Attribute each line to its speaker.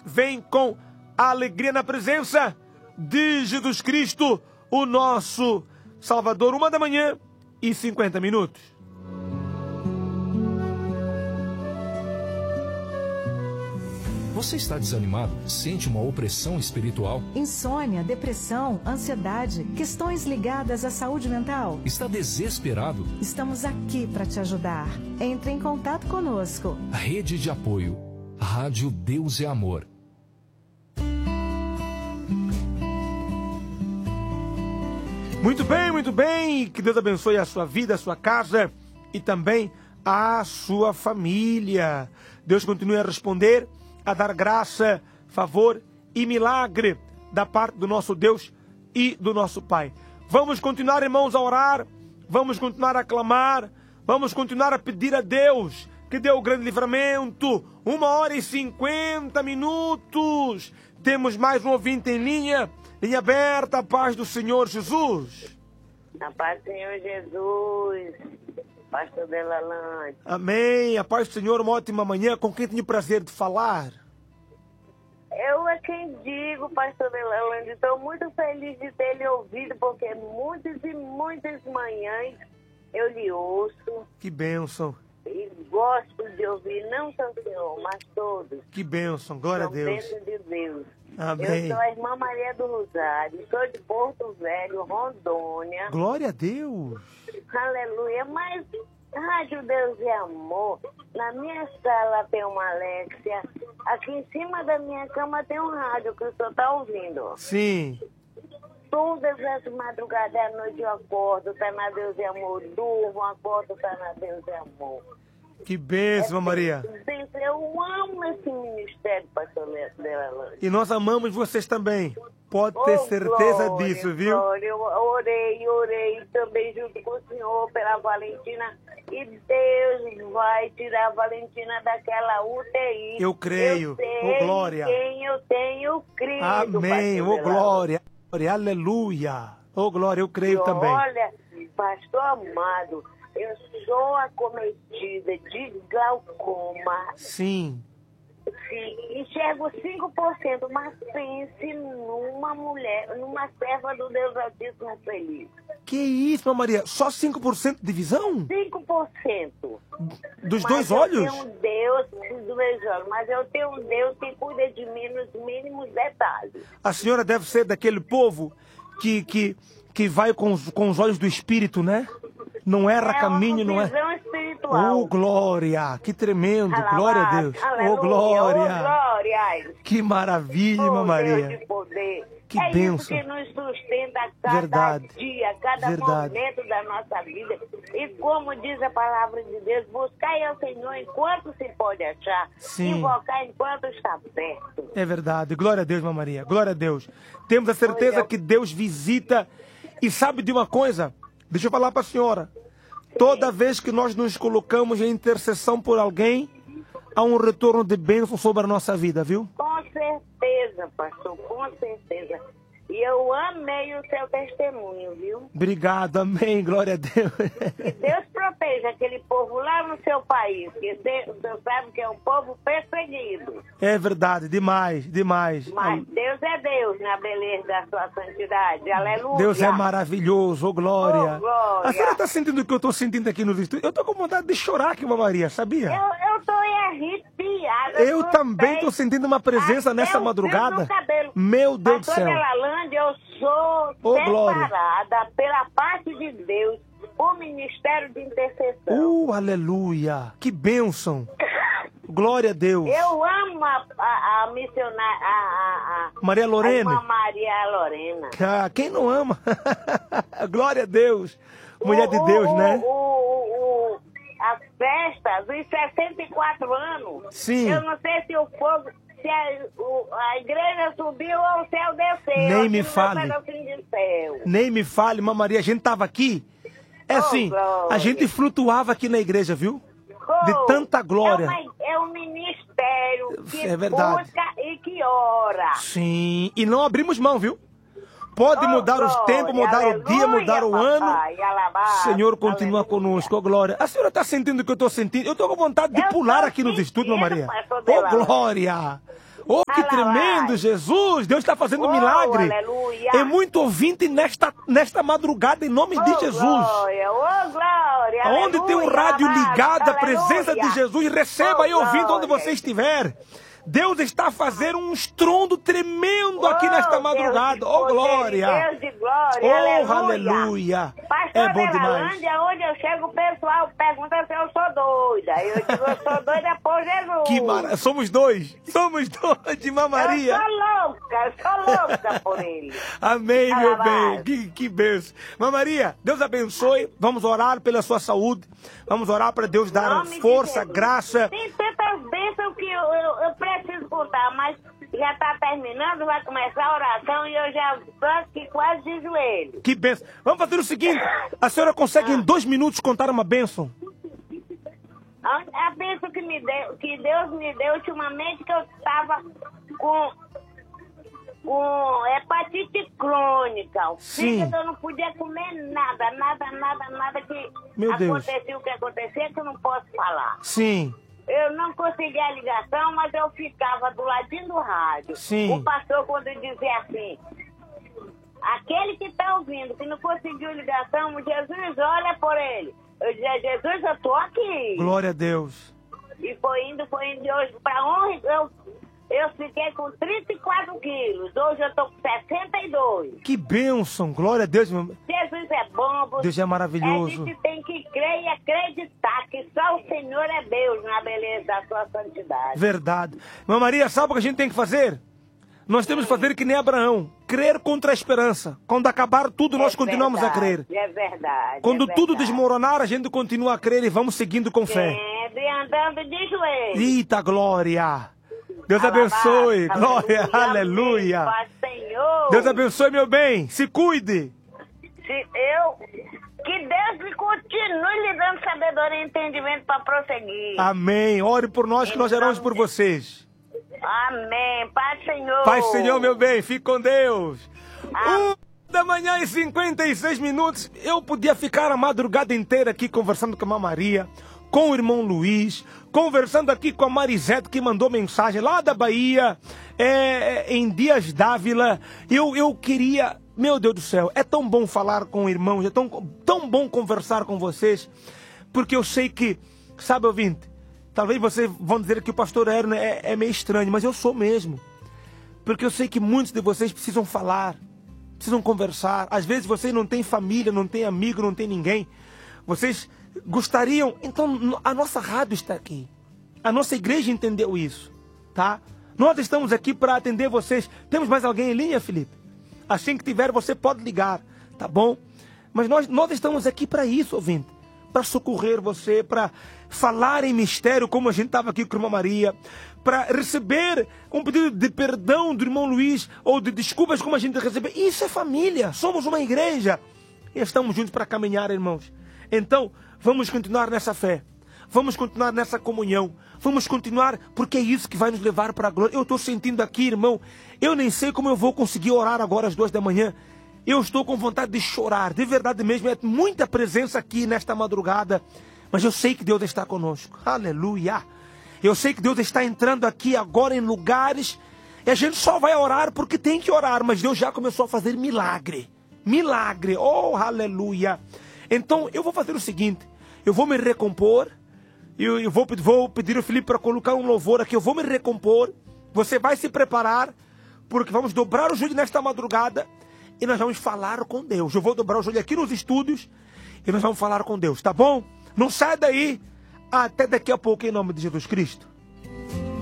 Speaker 1: vem com alegria na presença de Jesus Cristo, o nosso Salvador. 1h50.
Speaker 2: Você está desanimado? Sente uma opressão espiritual?
Speaker 3: Insônia, depressão, ansiedade, questões ligadas à saúde mental?
Speaker 2: Está desesperado?
Speaker 3: Estamos aqui para te ajudar. Entre em contato conosco.
Speaker 2: Rede de apoio. Rádio Deus é Amor.
Speaker 1: Muito bem. Que Deus abençoe a sua vida, a sua casa e também a sua família. Deus continue a responder, a dar graça, favor e milagre da parte do nosso Deus e do nosso Pai. Vamos continuar, irmãos, a orar, vamos continuar a clamar, vamos continuar a pedir a Deus que dê o grande livramento. 1h50. Temos mais um ouvinte em linha aberta. A paz do Senhor Jesus.
Speaker 4: A paz do Senhor Jesus. Pastor Delalande.
Speaker 1: Amém. A paz do Senhor, uma ótima manhã. Com quem tenho o prazer de falar?
Speaker 4: Eu é quem digo, Pastor Delalande. Estou muito feliz de ter lhe ouvido, porque muitas e muitas manhãs eu lhe ouço.
Speaker 1: Que bênção.
Speaker 4: E gosto de ouvir, não só o Senhor, mas todos.
Speaker 1: Que bênção. Glória a Deus.
Speaker 4: Dentro de Deus.
Speaker 1: Amém.
Speaker 4: Eu sou a irmã Maria do Rosário. Sou de Porto Velho, Rondônia.
Speaker 1: Glória a Deus.
Speaker 4: Aleluia. Mas, Rádio Deus e Amor, na minha sala tem uma Alexia, aqui em cima da minha cama tem um rádio que o senhor está ouvindo.
Speaker 1: Sim.
Speaker 4: Todas as madrugadas à noite eu acordo, tá na Deus e Amor, durmo, acordo, tá na Deus e Amor.
Speaker 1: Que bênção, Maria.
Speaker 4: Eu amo esse ministério, pastor Delalande.
Speaker 1: E nós amamos vocês também. Pode ter certeza disso, viu?
Speaker 4: Glória, eu orei também junto com o senhor pela Valentina. E Deus vai tirar a Valentina daquela UTI.
Speaker 1: Eu creio.
Speaker 4: Eu
Speaker 1: glória.
Speaker 4: Quem eu tenho crido.
Speaker 1: Amém. Glória. Aleluia. Glória, eu creio também.
Speaker 4: Olha, pastor amado, eu sou acometida de glaucoma.
Speaker 1: Sim.
Speaker 4: Sim, enxergo 5%, mas pense numa mulher, numa serva do Deus Altíssimo feliz.
Speaker 1: Que isso, Maria? Só 5% de visão?
Speaker 4: 5%.
Speaker 1: Dos dois olhos?
Speaker 4: Eu tenho um Deus dos dois olhos, mas eu tenho um Deus que cuida de mim nos mínimos detalhes.
Speaker 1: A senhora deve ser daquele povo que vai com os olhos do Espírito, né? Não erra caminho, não é?
Speaker 4: Visão espiritual.
Speaker 1: Glória! Que tremendo!
Speaker 4: Alabá,
Speaker 1: Glória a Deus!
Speaker 4: Aleluia,
Speaker 1: Glória!
Speaker 4: Glória!
Speaker 1: Que maravilha, Maria!
Speaker 4: Deus de poder.
Speaker 1: Que
Speaker 4: é
Speaker 1: bênção.
Speaker 4: isso que nos sustenta cada dia, cada momento da nossa vida. E como diz a palavra de Deus, buscai ao Senhor enquanto se pode achar.
Speaker 1: Sim.
Speaker 4: Invocar enquanto está perto.
Speaker 1: É verdade. Glória a Deus, Maria. Glória a Deus. Temos a certeza que Deus visita. E sabe de uma coisa? Deixa eu falar para a senhora. Toda vez que nós nos colocamos em intercessão por alguém, há um retorno de bênção sobre a nossa vida, viu?
Speaker 4: Com certeza, pastor, com certeza. E eu amei o seu testemunho, viu?
Speaker 1: Obrigado, amém, glória a Deus.
Speaker 4: Que Deus proteja aquele povo lá no seu país, que o senhor sabe que é um povo perseguido.
Speaker 1: É verdade, demais, demais.
Speaker 4: Mas Deus é Deus na beleza da sua santidade, aleluia.
Speaker 1: Deus é maravilhoso, glória.
Speaker 4: Glória.
Speaker 1: A senhora está sentindo o que eu estou sentindo aqui no estúdio? Eu estou com vontade de chorar aqui, Maria, sabia?
Speaker 4: Eu estou arrepiada.
Speaker 1: Eu também estou sentindo uma presença nessa madrugada. Meu Deus do céu.
Speaker 4: Eu sou separada pela parte de Deus, o ministério de intercessão.
Speaker 1: Aleluia! Que bênção! Glória a Deus!
Speaker 4: Eu amo a missionária,
Speaker 1: Maria Lorena.
Speaker 4: A Maria Lorena.
Speaker 1: Quem não ama? Glória a Deus! Mulher de Deus, né?
Speaker 4: A festa dos 64 anos.
Speaker 1: Sim.
Speaker 4: Eu não sei se o fogo... Se a igreja subiu ou o céu desceu.
Speaker 1: Nem me fale. Nem me fale, Maria. A gente estava aqui. A gente flutuava aqui na igreja, viu? De tanta glória.
Speaker 4: É um ministério que
Speaker 1: verdade.
Speaker 4: Busca e que ora.
Speaker 1: Sim. E não abrimos mão, viu? Pode mudar os tempos, mudar o dia, mudar o ano. O Senhor continua conosco, glória. A senhora está sentindo o que eu estou sentindo? Eu estou com vontade de pular aqui nos estúdios, Maria. Glória! Oh, que
Speaker 4: Lá,
Speaker 1: tremendo,
Speaker 4: vai.
Speaker 1: Jesus! Deus está fazendo um
Speaker 4: Oh,
Speaker 1: milagre.
Speaker 4: aleluia.
Speaker 1: É muito ouvinte nesta madrugada, em nome de Jesus.
Speaker 4: Glória, glória,
Speaker 1: Onde tem um
Speaker 4: aleluia,
Speaker 1: rádio
Speaker 4: amado,
Speaker 1: ligado, a presença
Speaker 4: aleluia.
Speaker 1: de Jesus, receba aí ouvindo onde
Speaker 4: glória.
Speaker 1: você estiver. Deus está fazendo um estrondo tremendo aqui nesta madrugada.
Speaker 4: Deus de
Speaker 1: Oh,
Speaker 4: poder,
Speaker 1: glória!
Speaker 4: Deus de glória,
Speaker 1: Oh,
Speaker 4: aleluia.
Speaker 1: aleluia!
Speaker 4: Pastor
Speaker 1: É bom demais.
Speaker 4: Belalândia, onde eu chego, o pessoal pergunta se eu sou doida. Eu digo, eu sou doida por Jesus.
Speaker 1: Que maravilha! Somos dois de Irmã Maria.
Speaker 4: Eu sou louca por ele.
Speaker 1: Amém, meu
Speaker 4: Alabado.
Speaker 1: bem. Que bênção. Irmã Maria, Deus abençoe. Vamos orar pela sua saúde. Vamos orar para Deus dar
Speaker 4: Nome de
Speaker 1: força,
Speaker 4: Jesus.
Speaker 1: graça.
Speaker 4: Tem tantas bênçãos que eu preciso contar, mas já está terminando, vai começar a oração e eu já estou aqui quase de joelho.
Speaker 1: Que bênção. Vamos fazer o seguinte. A senhora consegue em 2 minutos contar uma bênção?
Speaker 4: A bênção que Deus me deu ultimamente, que eu estava com hepatite crônica. O
Speaker 1: Sim.
Speaker 4: fígado eu não podia comer nada que
Speaker 1: Meu Deus.
Speaker 4: acontecia o que acontecia, que eu não posso falar.
Speaker 1: Sim.
Speaker 4: Eu não conseguia a ligação, mas eu ficava do ladinho do rádio.
Speaker 1: Sim.
Speaker 4: O pastor, quando dizia assim, aquele que está ouvindo, que não conseguiu ligação, Jesus, olha por ele. Eu dizia, Jesus, eu estou aqui.
Speaker 1: Glória a Deus.
Speaker 4: E foi indo de hoje para onde eu fiquei com 34 quilos. Hoje eu estou com 62.
Speaker 1: Que bênção. Glória a Deus.
Speaker 4: Jesus é bom.
Speaker 1: Deus é maravilhoso.
Speaker 4: A gente tem que crer e acreditar que só o Senhor é Deus na beleza da sua santidade.
Speaker 1: Verdade. Irmã Maria, sabe o que a gente tem que fazer? Nós temos que fazer que nem Abraão. Crer contra a esperança. Quando acabar tudo, nós continuamos a crer.
Speaker 4: É verdade.
Speaker 1: Quando
Speaker 4: é
Speaker 1: tudo
Speaker 4: verdade.
Speaker 1: desmoronar, a gente continua a crer e vamos seguindo com fé.
Speaker 4: Sempre andando de joelhos.
Speaker 1: Eita, glória. Deus abençoe. Glória, aleluia.
Speaker 4: Amém, Pai, Senhor.
Speaker 1: Deus abençoe, meu bem. Se cuide.
Speaker 4: Que Deus me continue lhe dando sabedoria e entendimento para prosseguir.
Speaker 1: Amém. Ore por nós que nós oramos por vocês.
Speaker 4: Amém. Pai, Senhor.
Speaker 1: Pai, Senhor, meu bem. Fique com Deus. 1h56. Eu podia ficar a madrugada inteira aqui conversando com a Irmã Maria, com o irmão Luiz, conversando aqui com a Marisete, que mandou mensagem lá da Bahia, em Dias Dávila. Eu queria... Meu Deus do céu, é tão bom falar com irmãos, é tão bom conversar com vocês, porque eu sei que, sabe, ouvinte, talvez vocês vão dizer que o pastor Erno é meio estranho, mas eu sou mesmo. Porque eu sei que muitos de vocês precisam falar, precisam conversar. Às vezes vocês não têm família, não têm amigo, não têm ninguém. Vocês gostariam... Então, a nossa rádio está aqui. A nossa igreja entendeu isso, tá? Nós estamos aqui para atender vocês. Temos mais alguém em linha, Felipe? Assim que tiver, você pode ligar, tá bom? Mas nós estamos aqui para isso, ouvinte. Para socorrer você, para falar em mistério, como a gente estava aqui com a Irmã Maria, para receber um pedido de perdão do irmão Luiz, ou de desculpas como a gente recebeu. Isso é família, somos uma igreja. E estamos juntos para caminhar, irmãos. Então, vamos continuar nessa fé. Vamos continuar nessa comunhão. Vamos continuar, porque é isso que vai nos levar para a glória. Eu estou sentindo aqui, irmão, eu nem sei como eu vou conseguir orar agora às 2 da manhã. Eu estou com vontade de chorar, de verdade mesmo. É muita presença aqui nesta madrugada. Mas eu sei que Deus está conosco. Aleluia. Eu sei que Deus está entrando aqui agora em lugares. E a gente só vai orar porque tem que orar. Mas Deus já começou a fazer milagre. Milagre. Oh, aleluia. Então eu vou fazer o seguinte. Eu vou me recompor. Eu vou pedir ao Felipe para colocar um louvor aqui. Eu vou me recompor. Você vai se preparar. Porque vamos dobrar o joelho nesta madrugada. E nós vamos falar com Deus. Eu vou dobrar o joelho aqui nos estúdios. E nós vamos falar com Deus, tá bom? Não sai daí. Até daqui a pouco, em nome de Jesus Cristo.